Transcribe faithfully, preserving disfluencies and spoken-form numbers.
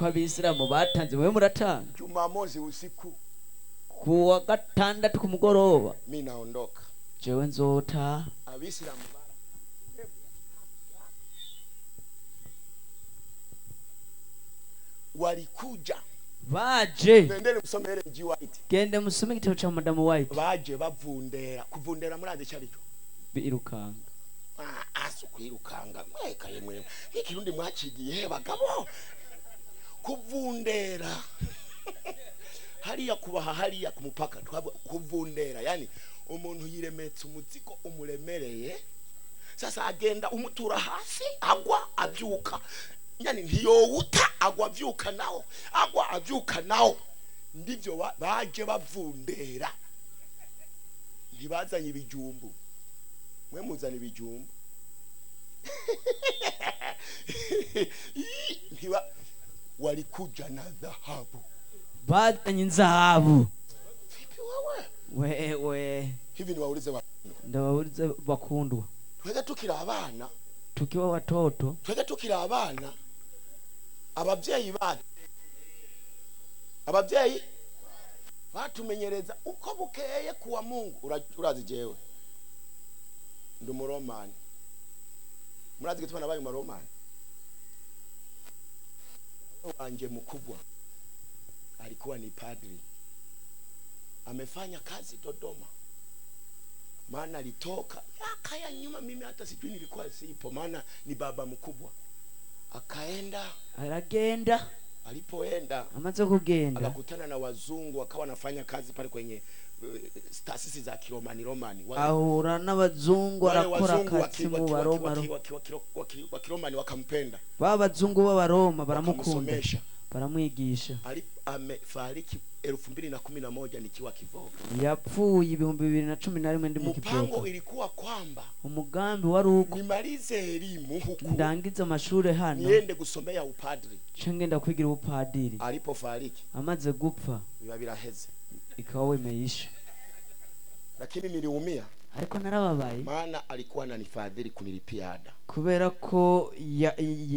ko abisilamu batanze mwe muratanga Jumamosi usiku kuwa gatandatu ku mugoroba mimi naondoka. jewe nzota Abisilamu walikuja baje nendele musomere G White gende musome igitabo cha Madamu White baje bavundera kuvundera muraze cyaricyo birukanga ah asu kwirukanga mweka yemwe ikirundi mwacigiye bagabo kuvundera hariya kubaha hariya ku mupaka kuvundera yani umuntu yiremetse umuzigo umuremereye sasa agenda umutura hasi agwa abyuka yani ntiyowuta agwa avyuka nawo agwa avyuka nawo ndivyo baje bavundera ntibazanye ibijumbu mwe muzana ibijumbu ntiba walikuja na dhahabu bazanye inzahabu vipi wewe wewe hivi niwaulize wa ndabaulize bakundwa twege tukira abana tukiwa watoto twege tukira abana abavyeyi bacu abavyeyi batumenyereza uko bukeye kuwa Mungu urazi jewe ndo muromani murazi gituma nabaye muromani wanje mkubwa alikuwa ni padri amefanya kazi Dodoma maana alitoka miaka ya nyuma mimi hata sijui nilikuwa sipo maana ni baba mkubwa akaenda aragenda alipoenda amaze kugenda akakutana na wazungu akawa anafanya kazi pale kwenye uh, taasisi za Kiromani Romani ahura n'abazungu arakora kazi mu Baroma wa Kiromani wakampenda baba bazungu b'Abaroma baramukunda baramwigisha ali amefariki elfu mbili na kumi na moja nikiwa kivoga yapfuye ibihumbi bibiri na cumi na rimwe ndi mu kivoga mpango ilikuwa kwamba umugambi wari uko nimalize elimu huku ndangiza amashure hano niende gusomea upadri cengenda kwigira upadiri alipofariki amaze gupfa biba biraheze ikawa wemeisha lakini niliumia ariko narababaye maana alikuwa ananifadhili kunilipia ada kubera ko